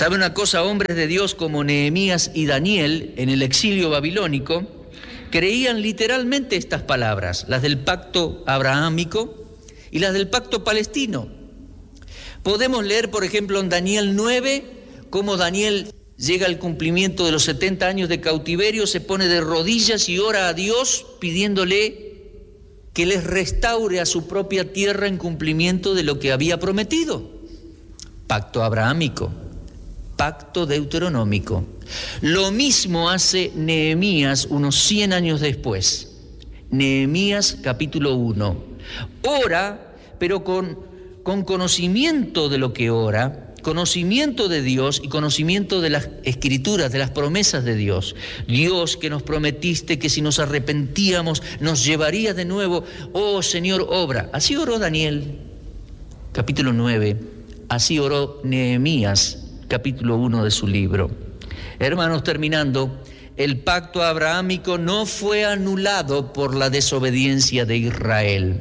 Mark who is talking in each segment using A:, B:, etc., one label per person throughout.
A: ¿Sabe una cosa? Hombres de Dios como Nehemías y Daniel en el exilio babilónico creían literalmente estas palabras, las del pacto abrahámico y las del pacto palestino. Podemos leer, por ejemplo, en Daniel 9, cómo Daniel llega al cumplimiento de los 70 años de cautiverio, se pone de rodillas y ora a Dios pidiéndole que les restaure a su propia tierra en cumplimiento de lo que había prometido. Pacto abrahámico, pacto deuteronómico. Lo mismo hace Nehemías unos 100 años después. Nehemías capítulo 1. Ora, pero con conocimiento de lo que ora, conocimiento de Dios y conocimiento de las escrituras, de las promesas de Dios. Dios, que nos prometiste que si nos arrepentíamos nos llevarías de nuevo. Oh Señor, obra. Así oró Daniel, capítulo 9. Así oró Nehemías, capítulo 1 de su libro. Hermanos, terminando, el pacto abrahámico no fue anulado por la desobediencia de Israel.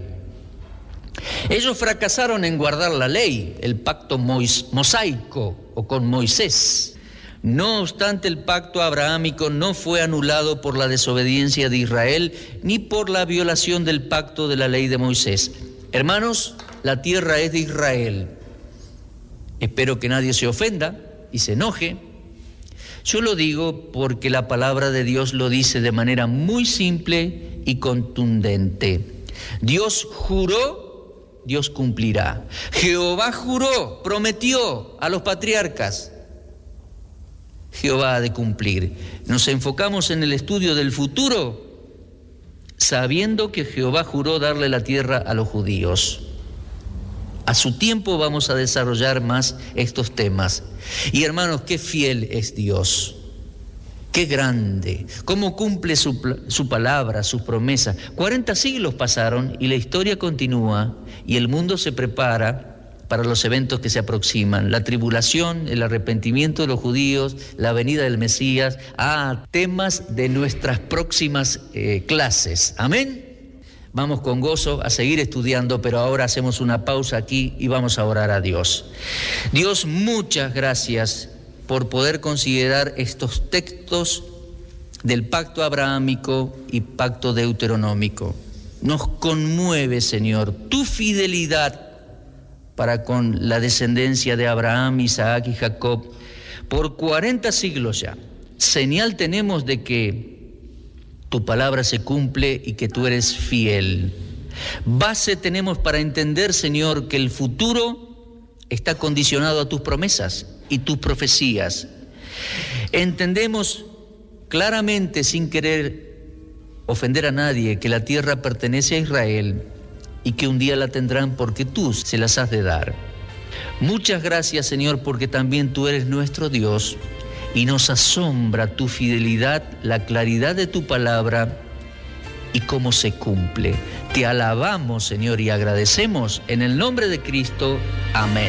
A: Ellos fracasaron en guardar la ley, el pacto mosaico o con Moisés. No obstante, el pacto abrahámico no fue anulado por la desobediencia de Israel ni por la violación del pacto de la ley de Moisés. Hermanos, la tierra es de Israel. Espero que nadie se ofenda y se enoje. Yo lo digo porque la palabra de Dios lo dice de manera muy simple y contundente. Dios juró, Dios cumplirá. Jehová juró, prometió a los patriarcas. Jehová ha de cumplir. Nos enfocamos en el estudio del futuro, sabiendo que Jehová juró darle la tierra a los judíos. A su tiempo vamos a desarrollar más estos temas. Y hermanos, qué fiel es Dios. Qué grande, cómo cumple su palabra, sus promesas. 40 siglos pasaron y la historia continúa y el mundo se prepara para los eventos que se aproximan. La tribulación, el arrepentimiento de los judíos, la venida del Mesías, temas de nuestras próximas clases. Amén. Vamos con gozo a seguir estudiando, pero ahora hacemos una pausa aquí y vamos a orar a Dios. Dios, muchas gracias por poder considerar estos textos del pacto abrahámico y pacto deuteronómico. Nos conmueve, Señor, tu fidelidad para con la descendencia de Abraham, Isaac y Jacob por 40 siglos ya. Señal tenemos de que tu palabra se cumple y que tú eres fiel. Base tenemos para entender, Señor, que el futuro está condicionado a tus promesas y tus profecías. Entendemos claramente, sin querer ofender a nadie, que la tierra pertenece a Israel y que un día la tendrán porque tú se las has de dar. Muchas gracias, Señor, porque también tú eres nuestro Dios y nos asombra tu fidelidad, la claridad de tu palabra y cómo se cumple. Te alabamos, Señor, y agradecemos en el nombre de Cristo. Amén.